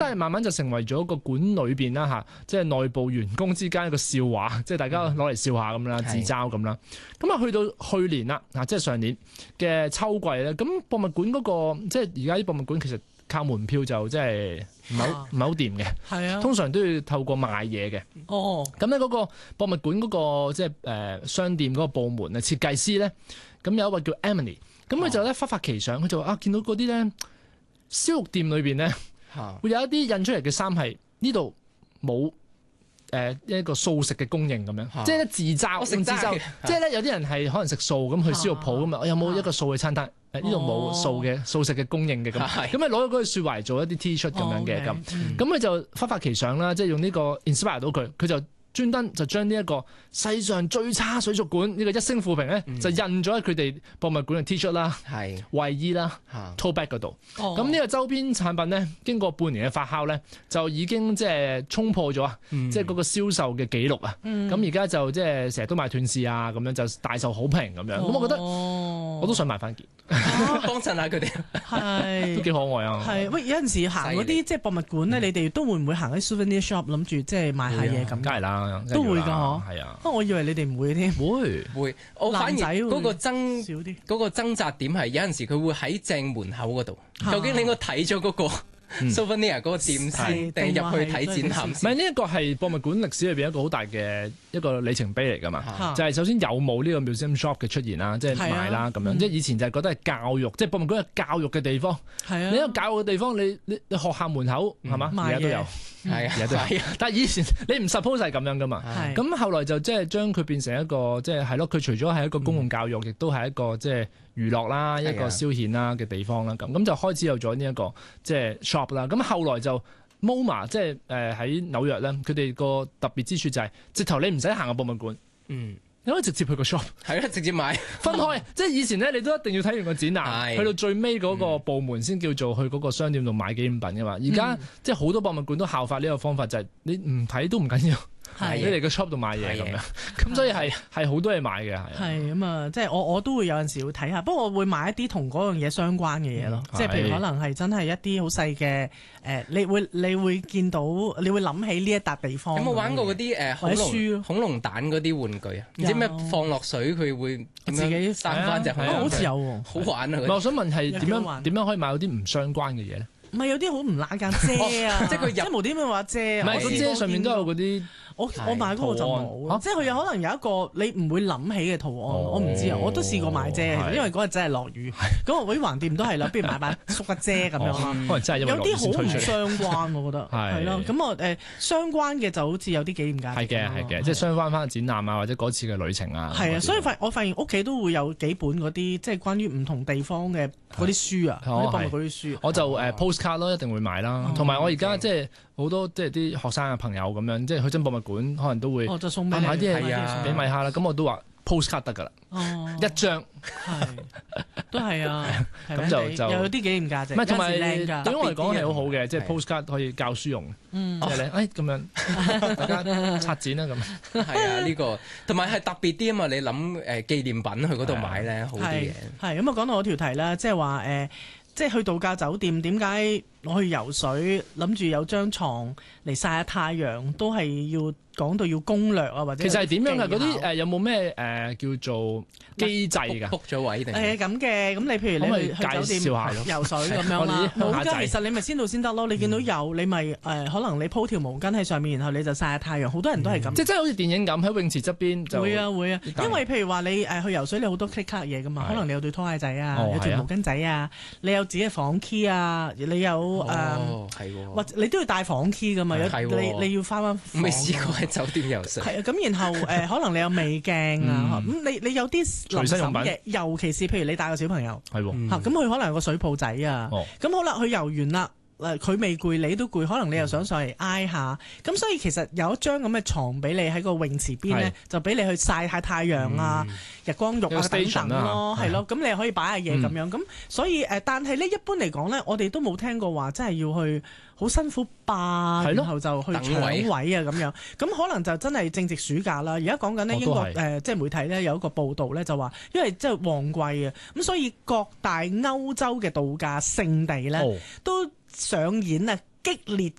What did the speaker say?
係慢慢就成為咗個館裏邊啦嚇，即係內部員工之間一個笑話，即係大家攞嚟笑下咁啦，自嘲咁啦。咁啊去到去年啦，即係上年嘅秋季咧，咁博物館嗰個即係而家啲博物館其實靠門票就即係唔係好掂嘅，係啊，通常都要透過賣嘢嘅。哦，咁咧嗰個博物館嗰個即係商店嗰個部門啊，設計師咧，咁有一位叫 Emily， 咁佢就咧忽發奇想，佢就話見到嗰啲咧燒肉店裏邊咧會有一啲印出嚟嘅衫係呢度冇一個素食嘅供應咁樣，即係自嘲，即係咧有啲人係可能食素咁去燒肉鋪咁啊，有冇一個素嘅餐單？呢度冇素食嘅供應嘅咁，咁咪攞咗嗰句説話嚟做一啲 T 恤咁樣嘅咁佢就忽發奇想啦，即係用呢個 inspire 到佢就專登就將呢一個世上最差水族館呢個一星負評咧，就印咗喺佢哋博物館嘅 T 恤啦、衞衣啦、tote bag 嗰度。咁呢個周邊產品咧，經過半年嘅發酵咧，就已經即係衝破咗即係嗰個銷售嘅紀錄啊！咁而家就即係成日都賣斷市啊，咁樣就大受好評咁樣。咁我覺得我都想買翻件。 幫襯下佢哋， 都幾可愛啊！ 係喂，有陣時行嗰啲即係博物館咧，你哋都會唔會行啲 souvenir shop 諗住即係買下嘢咁？ 梗係啦， 都會㗎嗬。 係啊， 不過我以為你哋唔會添。 會，我反而嗰個掙扎點係有陣時佢會喺正門口嗰度，究竟你應該睇咗嗰個souvenir 嗰個店先，定入去睇展覽？ 唔係呢一個係博物館歷史裏邊一個好大嘅一個里程碑嚟㗎嘛，就係首先有冇呢個 museum shop 嘅出現啦，即係賣啦咁樣，即係以前就係覺得係教育，即係博物館係教育嘅地方。你一個教育嘅地方，你學校門口係嘛，而家都有，而家都有。但係以前你唔 suppose 係咁樣㗎嘛，咁後來就即係將佢變成一個即係係咯，佢除咗係一個公共教育，亦都係一個即係娛樂啦，一個消遣啦嘅地方啦，咁就開始有咗呢一個即係 shop 啦。咁後來就 MoMA 即係喺紐約咧，佢哋個特別之處就係直頭你唔使行個博物館，你可以直接去個 shop， 係啦，直接買。 分開，即係以前咧，你都一定要睇完個展覽，去到最尾嗰個部門先叫做去嗰個商店度買紀念品噶嘛。而家即係好多博物館都效法呢個方法，就係你唔睇都唔緊要。你嚟個 shop 度買嘢咁樣，咁所以係好多嘢買嘅， 係咁啊！即係我都會有陣時會睇下，不過我會買一啲同嗰樣嘢相關嘅嘢咯。即係譬如可能係真係一啲好細嘅你會見到，你會諗起呢一笪地方。 有冇玩過嗰啲恐龍蛋嗰啲玩具啊？唔知咩放落水佢會自己生翻隻？ 好似有喎， 好玩啊！ 我想問係點樣可以買到啲唔相關嘅嘢咧？ 唔係有啲好唔拉間遮啊，即係佢入無點樣話遮啊？ 唔係個遮上面都有嗰啲。 我買嗰個就冇，即係佢有可能有一個你唔會諗起嘅圖案，我唔知啊，我都試過買遮，因為嗰日真係落雨，咁我橫掂都係啦，不如買把縮骨遮咁樣啦。可能真係有啲好唔相關，我覺得係咯。咁我相關嘅就好似有啲幾唔介。係嘅，即係相關翻展覽啊，或者嗰次嘅旅程啊。 係啊，所以我發現屋企都會有幾本嗰啲即係關於唔同地方嘅嗰啲書啊，嗰啲博物館啲書。 我就postcard 咯，一定會買啦。同埋我而家即係好多即係啲學生嘅朋友咁樣，即係去真博物館可能都會就送俾買啲嘢俾米哈啦。咁我都話 postcard 得㗎啦，一張都係啊。 咁就有啲紀念價值。 唔係同埋對於我嚟講係好好嘅，即係 postcard 可以教書用。即係咧，咁樣大家策展啦咁。 係啊，呢個同埋係特別啲啊嘛！你諗紀念品去嗰度買咧好啲嘅。 係咁啊，講到我條題啦，即係話即係去度假酒店，點解我去游水諗住有張床嚟曬下太陽，都係要講到要攻略啊，或者其實係點樣㗎？嗰啲有冇咩叫做機制㗎 ？book 咗位定係咁嘅。咁你譬如你去酒店游水咁樣啦，冇㗎。其實你咪先到先得咯。你見到有你咪可能你鋪條毛巾喺上面，然後你就曬下太陽。好多人都係咁， 即係真係好似電影咁喺泳池側邊就會啊。因為譬如話你去游水，你好多 click 卡嘢㗎嘛。可能你有對拖鞋仔啊，有條毛巾仔啊，你有自己嘅房 key 啊，你有或者你都要帶房 key 㗎嘛。你要翻未試過喺酒店游水。 係啊，咁然後可能你有味鏡啊，咁你有啲臨審嘅，尤其是譬如你帶個小朋友，係喎，咁佢可能有個水泡仔啊，咁好啦，佢游完啦。佢未攰，你都攰，可能你又想上嚟挨下，咁所以其實有一張咁嘅床俾你喺個泳池邊咧，就俾你去曬下太陽啊、日光浴啊等等咯，係咯，咁你可以擺下嘢咁樣，咁所以但係呢一般嚟講咧，我哋都冇聽過話真係要去好辛苦霸，然後就去搶位啊咁樣，咁可能就真係正值暑假啦。而家講緊呢英國即係媒體咧有一個報導咧就話，因為即係旺季啊，咁所以各大歐洲嘅度假勝地咧都上演啊激烈